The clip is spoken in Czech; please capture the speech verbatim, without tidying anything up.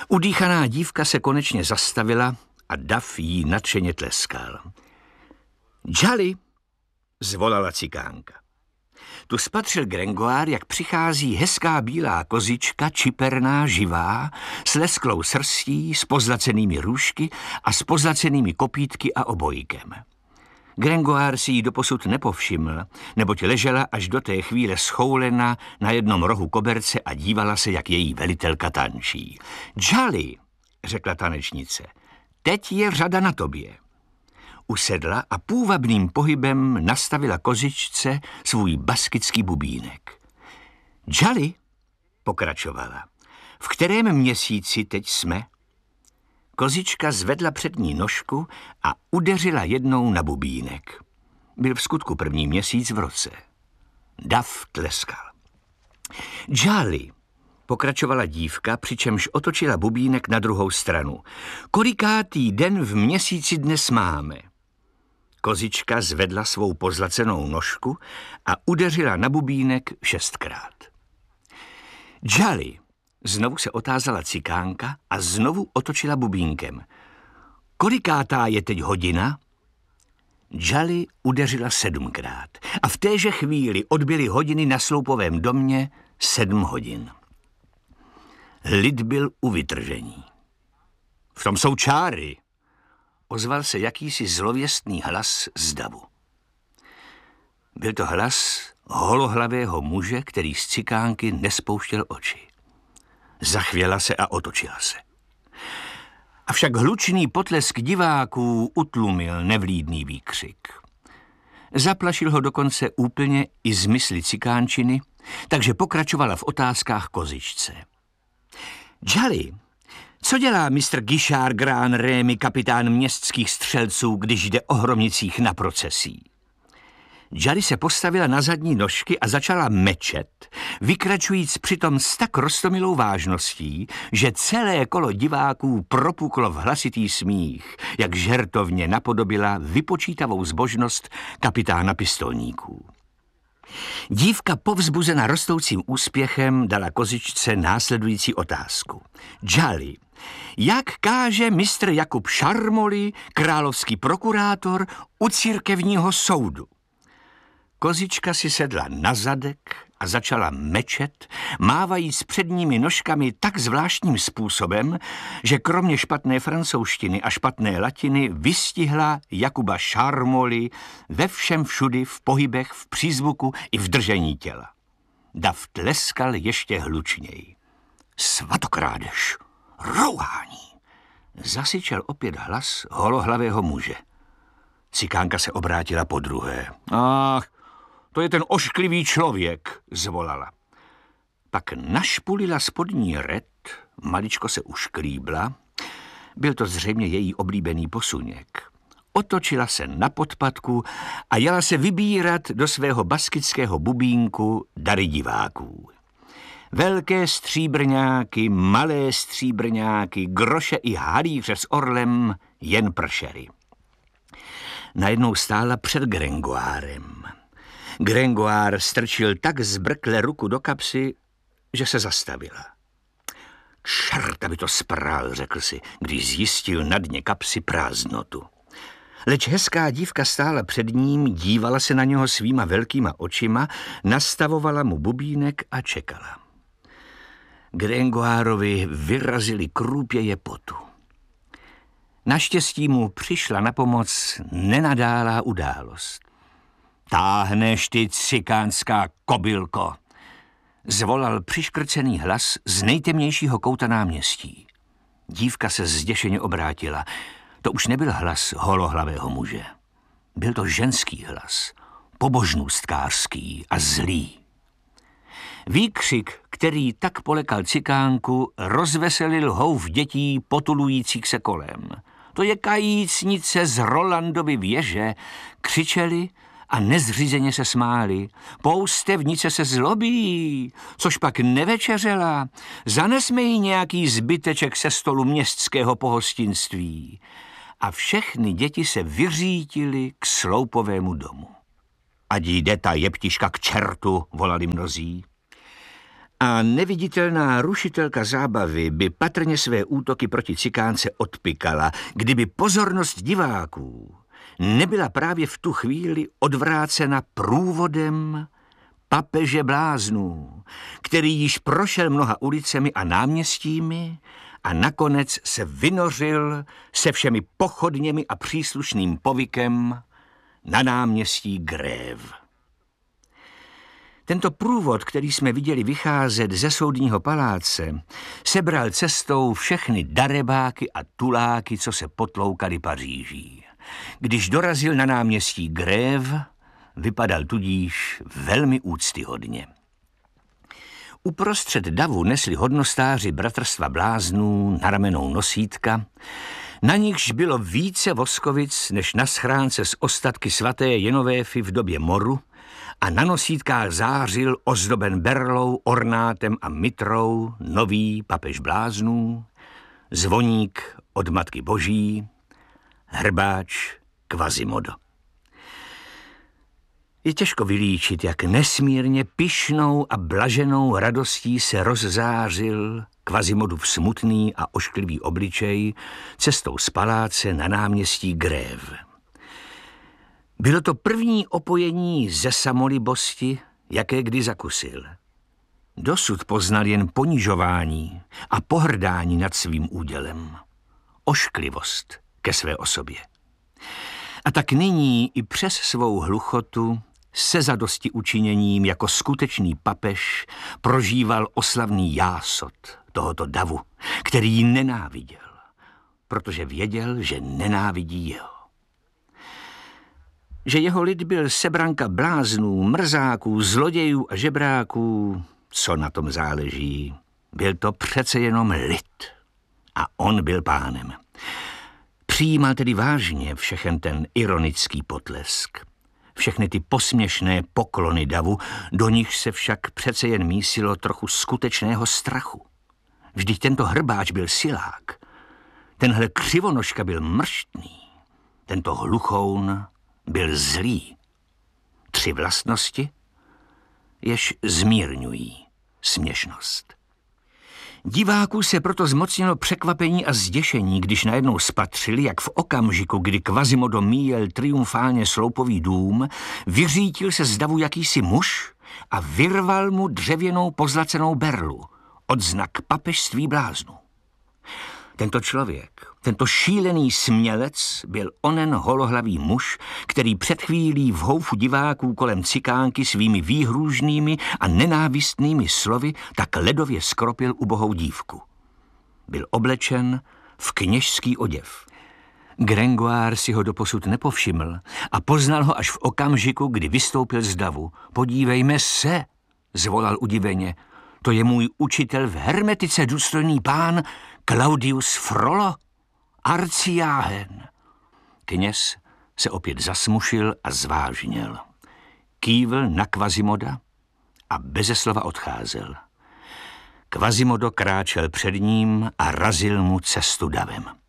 Udýchaná dívka se konečně zastavila a dav jí nadšeně tleskal. Jolly, zvolala cikánka. Tu spatřil Gringoire, jak přichází hezká bílá kozička, čiperná, živá, s lesklou srstí, s pozlacenými růžky a s pozlacenými kopítky a obojkem. Gringoire si ji doposud nepovšiml, neboť ležela až do té chvíle schoulena na jednom rohu koberce a dívala se, jak její velitelka tančí. Jolly, řekla tanečnice, teď je řada na tobě. Usedla a půvabným pohybem nastavila kozičce svůj baskický bubínek. Jolly, pokračovala, v kterém měsíci teď jsme? Kozička zvedla přední nožku a udeřila jednou na bubínek. Byl v skutku první měsíc v roce. Dav tleskal. Jolly, pokračovala dívka, přičemž otočila bubínek na druhou stranu. Kolikátý den v měsíci dnes máme? Kozička zvedla svou pozlacenou nožku a udeřila na bubínek šestkrát. Jolly, znovu se otázala cikánka a znovu otočila bubínkem. Kolikátá je teď hodina? Jolly udeřila sedmkrát a v téže chvíli odbyly hodiny na sloupovém domě sedm hodin. Lid byl u vytržení. V tom jsou čáry, ozval se jakýsi zlověstný hlas z davu. Byl to hlas holohlavého muže, který z cikánky nespouštěl oči. Zachvěla se a otočila se. Avšak hlučný potlesk diváků utlumil nevlídný výkřik. Zaplašil ho dokonce úplně i z mysli cikánčiny, takže pokračovala v otázkách kozičce. Jolly, co dělá mistr Guichard Grand Rémy, kapitán městských střelců, když jde o hromnicích na procesí? Jolly se postavila na zadní nožky a začala mečet, vykračujíc přitom s tak roztomilou vážností, že celé kolo diváků propuklo v hlasitý smích, jak žertovně napodobila vypočítavou zbožnost kapitána pistolníků. Dívka povzbuzena rostoucím úspěchem dala kozičce následující otázku. Jolly, jak káže mistr Jakub Šarmoli, královský prokurátor, u církevního soudu? Kozička si sedla na zadek a začala mečet, mávajíc předními nožkami tak zvláštním způsobem, že kromě špatné francouzštiny a špatné latiny vystihla Jakuba Šarmoli ve všem všudy, v pohybech, v přízvuku i v držení těla. Dav tleskal ještě hlučněji. Svatokrádež, rouhání, zasyčel opět hlas holohlavého muže. Cikánka se obrátila podruhé. Ach, to je ten ošklivý člověk, zvolala. Pak našpulila spodní red, maličko se ušklíbla. Byl to zřejmě její oblíbený posuněk. Otočila se na podpatku a jela se vybírat do svého baskického bubínku dary diváků. Velké stříbrňáky, malé stříbrňáky, groše i halíře s orlem jen pršery. Najednou stála před Gringoirem. Gringoire strčil tak zbrkle ruku do kapsy, že se zastavila. Čert, aby to spral, řekl si, když zjistil na dně kapsy prázdnotu. Leč hezká dívka stála před ním, dívala se na něho svýma velkýma očima, nastavovala mu bubínek a čekala. Gringoirovi vyrazili krůpěje potu. Naštěstí mu přišla na pomoc nenadálá událost. Táhneš ty cikánská kobylko, zvolal přiškrcený hlas z nejtemnějšího kouta náměstí. Dívka se zděšeně obrátila. To už nebyl hlas holohlavého muže. Byl to ženský hlas, pobožnůstkářský a zlý. Výkřik, který tak polekal cikánku, rozveselil houf dětí potulujících se kolem. To je kajícnice z Rolandovy věže, křičeli a nezřízeně se smáli. Poustevnice se zlobí, což pak nevečeřela. Zanesme jí nějaký zbyteček se stolu městského pohostinství. A všechny děti se vyřítily k sloupovému domu. Ať jde ta jeptiška k čertu, volali mnozí. A neviditelná rušitelka zábavy by patrně své útoky proti cikánce odpykala, kdyby pozornost diváků nebyla právě v tu chvíli odvrácena průvodem papeže bláznů, který již prošel mnoha ulicemi a náměstími a nakonec se vynořil se všemi pochodněmi a příslušným povykem na náměstí Grève. Tento průvod, který jsme viděli vycházet ze soudního paláce, sebral cestou všechny darebáky a tuláky, co se potloukali Paříží. Když dorazil na náměstí Grève, vypadal tudíž velmi úctyhodně. Uprostřed davu nesli hodnostáři bratrstva bláznů na ramenou nosítka, na nichž bylo více voskovic než na schránce s ostatky svaté Jenovéfy v době moru, a na nosítkách zářil ozdoben berlou, ornátem a mitrou nový papež bláznů, zvoník od Matky Boží, hrbáč Quasimodo. Je těžko vylíčit, jak nesmírně pyšnou a blaženou radostí se rozzářil Quasimodův smutný a ošklivý obličej cestou z paláce na náměstí Grève. Bylo to první opojení ze samolibosti, jaké kdy zakusil. Dosud poznal jen ponižování a pohrdání nad svým údělem. Ošklivost ke své osobě. A tak nyní i přes svou hluchotu se zadosti učiněním jako skutečný papež prožíval oslavný jásot tohoto davu, který ji nenáviděl, protože věděl, že nenávidí jeho. Že jeho lid byl sebranka bláznů, mrzáků, zlodějů a žebráků, co na tom záleží. Byl to přece jenom lid a on byl pánem. Přijímal tedy vážně všechen ten ironický potlesk, všechny ty posměšné poklony davu, do nich se však přece jen mísilo trochu skutečného strachu. Vždyť tento hrbáč byl silák, tenhle křivonožka byl mrštný, tento hluchoun byl zlý. Tři vlastnosti, jež zmírňují směšnost. Diváků se proto zmocnilo překvapení a zděšení, když najednou spatřili, jak v okamžiku, kdy Quasimodo míjel triumfálně sloupový dům, vyřítil se z davu jakýsi muž a vyrval mu dřevěnou pozlacenou berlu, odznak papežství bláznů. Tento člověk, tento šílený smělec byl onen holohlavý muž, který před chvílí v houfu diváků kolem cikánky svými výhrůžnými a nenávistnými slovy tak ledově skropil ubohou dívku. Byl oblečen v kněžský oděv. Gringoire si ho doposud nepovšiml a poznal ho až v okamžiku, kdy vystoupil z davu. Podívejme se, zvolal udiveně, to je můj učitel v hermetice, důstojný pán Claudius Frollo, arcijáhen. Kněz se opět zasmušil a zvážněl. Kývl na Quasimoda a beze slova odcházel. Quasimodo kráčel před ním a razil mu cestu davem.